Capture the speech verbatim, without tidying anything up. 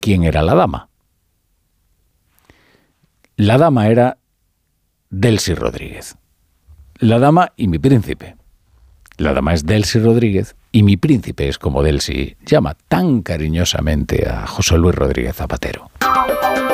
quién era la dama. La dama era Delcy Rodríguez. La dama y mi príncipe. La dama es Delcy Rodríguez y mi príncipe es como Delcy llama tan cariñosamente a José Luis Rodríguez Zapatero.